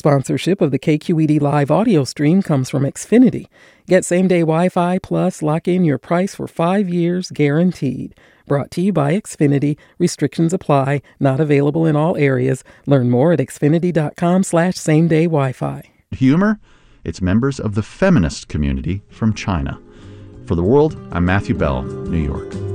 Sponsorship of the KQED Live audio stream comes from Xfinity. Get same-day Wi-Fi plus lock in your price for 5 years guaranteed. Brought to you by Xfinity. Restrictions apply. Not available in all areas. Learn more at xfinity.com/same-day Wi-Fi. Humor? It's members of the feminist community from China. For The World, I'm Matthew Bell, New York.